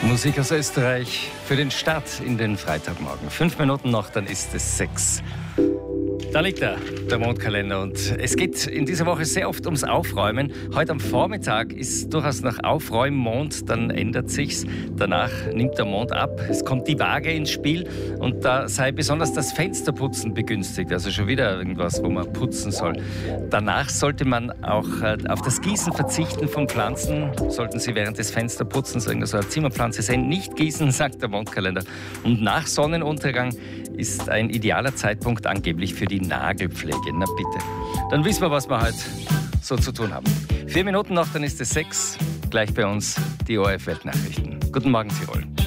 Musik aus Österreich für den Start in den Freitagmorgen. 5 Minuten noch, dann ist es 6. Da liegt er, der Mondkalender. Und es geht in dieser Woche sehr oft ums Aufräumen. Heute am Vormittag ist durchaus noch Aufräummond, dann ändert sich's. Danach nimmt der Mond ab, es kommt die Waage ins Spiel und da sei besonders das Fensterputzen begünstigt. Also schon wieder irgendwas, wo man putzen soll. Danach sollte man auch auf das Gießen verzichten von Pflanzen. Sollten Sie während des Fensterputzens irgendeine Zimmerpflanze sehen, nicht gießen, sagt der Mondkalender. Und nach Sonnenuntergang ist ein idealer Zeitpunkt angeblich für die Nagelpflege. Na bitte. Dann wissen wir, was wir heute so zu tun haben. 4 Minuten noch, dann ist es 6. Gleich bei uns die ORF Weltnachrichten. Guten Morgen, Tirol.